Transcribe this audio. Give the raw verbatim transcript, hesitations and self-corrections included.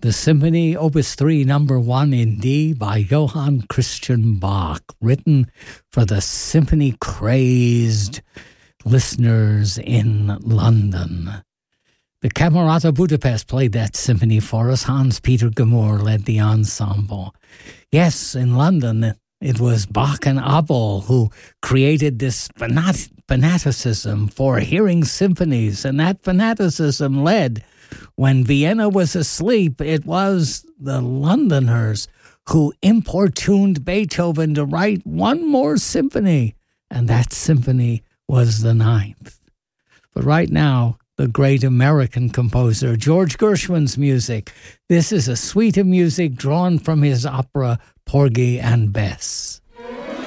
The Symphony Opus three number one in D by Johann Christian Bach, written for the symphony-crazed listeners in London. The Camerata Budapest played that symphony for us. Hans-Peter Gamur led the ensemble. Yes, in London, it was Bach and Abel who created this fanat- fanaticism for hearing symphonies, and that fanaticism led, when Vienna was asleep, it was the Londoners who importuned Beethoven to write one more symphony, and that symphony was the ninth. But right now, the great American composer George Gershwin's music. This is a suite of music drawn from his opera Porgy and Bess.